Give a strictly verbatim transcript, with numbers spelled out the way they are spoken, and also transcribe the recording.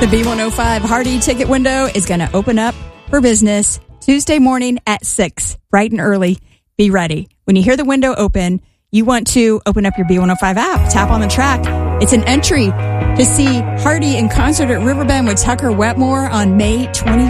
The B one oh five Hardy ticket window is going to open up for business Tuesday morning at six, bright and early. Be ready. When you hear the window open, you want to open up your B one oh five app, tap on the track. It's an entry to see Hardy in concert at Riverbend with Tucker Wetmore on May twenty-fifth.